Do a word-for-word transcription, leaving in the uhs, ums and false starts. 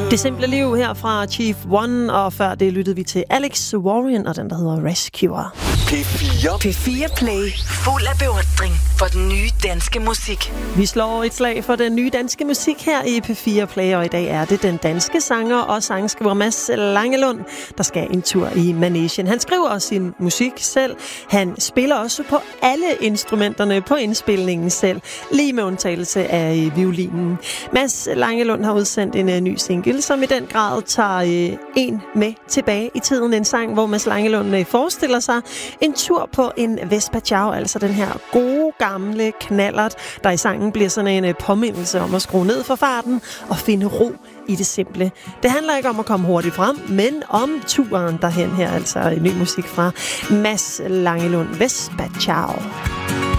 Det simple liv her fra Chief One, og før det lyttede vi til Alex Warren og den, der hedder Rescuer. P fire. P fire Play. Fuld af beundring for den nye danske musik. Vi slår et slag for den nye danske musik her i P fire Play, og i dag er det den danske sanger og sangskriver Mads Langelund, der skal en tur i Manegen. Han skriver også sin musik selv. Han spiller også på alle instrumenterne på indspilningen selv, lige med undtagelse af violinen. Mads Langelund har udsendt en uh, ny single, som i den grad tager uh, en med tilbage i tiden. En sang, hvor Mads Langelund uh, forestiller sig en tur på en Vespa Ciao, altså den her gode, gamle knallert, der i sangen bliver sådan en påmindelse om at skrue ned for farten og finde ro i det simple. Det handler ikke om at komme hurtigt frem, men om turen derhen her, altså ny musik fra Mads Langelund, Vespa Ciao.